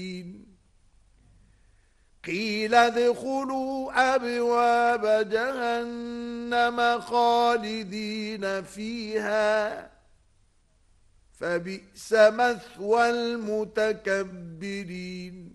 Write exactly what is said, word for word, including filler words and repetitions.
قيل ادخلوا أبواب جهنم خالدين فيها فبئس مثوى المتكبرين